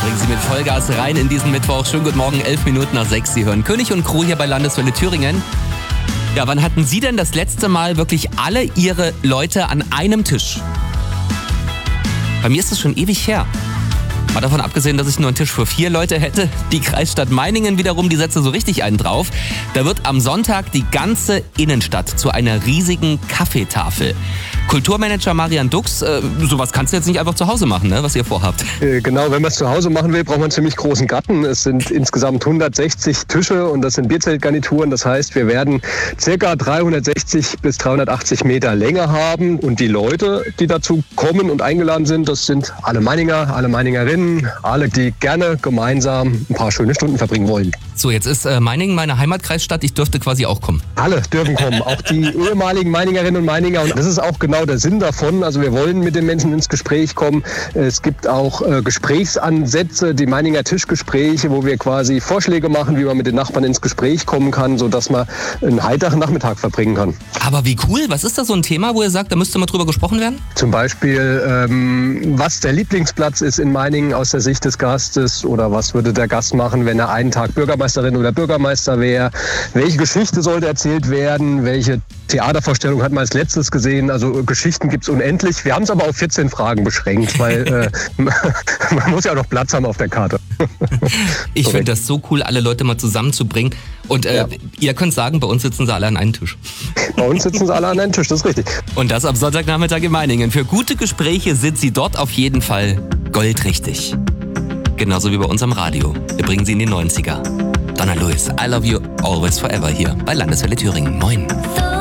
bringen Sie mit Vollgas rein in diesen Mittwoch. Schönen guten Morgen, 11 Minuten nach 6. Sie hören König und Crew hier bei Landeswelle Thüringen. Ja, wann hatten Sie denn das letzte Mal wirklich alle Ihre Leute an einem Tisch? Bei mir ist es schon ewig her. Mal davon abgesehen, dass ich nur einen Tisch für 4 Leute hätte. Die Kreisstadt Meiningen wiederum, die setzt so richtig einen drauf. Da wird am Sonntag die ganze Innenstadt zu einer riesigen Kaffeetafel. Kulturmanager Marian Dux, sowas kannst du jetzt nicht einfach zu Hause machen, ne, was ihr vorhabt. Genau, wenn man es zu Hause machen will, braucht man einen ziemlich großen Garten. Es sind insgesamt 160 Tische und das sind Bierzeltgarnituren. Das heißt, wir werden ca. 360 bis 380 Meter Länge haben. Und die Leute, die dazu kommen und eingeladen sind, das sind alle Meininger, alle Meiningerinnen, alle, die gerne gemeinsam ein paar schöne Stunden verbringen wollen. So, jetzt ist Meiningen meine Heimatkreisstadt. Ich dürfte quasi auch kommen. Alle dürfen kommen, auch die ehemaligen Meiningerinnen und Meininger. Und das ist auch genau der Sinn davon. Also wir wollen mit den Menschen ins Gespräch kommen. Es gibt auch Gesprächsansätze, die Meininger Tischgespräche, wo wir quasi Vorschläge machen, wie man mit den Nachbarn ins Gespräch kommen kann, sodass man einen heiteren Nachmittag verbringen kann. Aber wie cool, was ist da so ein Thema, wo ihr sagt, da müsste mal drüber gesprochen werden? Zum Beispiel, was der Lieblingsplatz ist in Meiningen aus der Sicht des Gastes oder was würde der Gast machen, wenn er einen Tag Bürgermeisterin oder Bürgermeister wäre. Welche Geschichte sollte erzählt werden? Welche Theatervorstellung hat man als letztes gesehen? Also Geschichten gibt es unendlich. Wir haben es aber auf 14 Fragen beschränkt, weil man muss ja auch noch Platz haben auf der Karte. Ich finde das so cool, alle Leute mal zusammenzubringen. Und ihr könnt sagen, bei uns sitzen sie alle an einem Tisch. Bei uns sitzen sie alle an einem Tisch, das ist richtig. Und das am Sonntagnachmittag in Meiningen. Für gute Gespräche sind Sie dort auf jeden Fall goldrichtig. Genauso wie bei uns am Radio. Wir bringen Sie in die 90er. Donna Lewis, I Love You Always Forever hier bei Landeswelle Thüringen. Moin.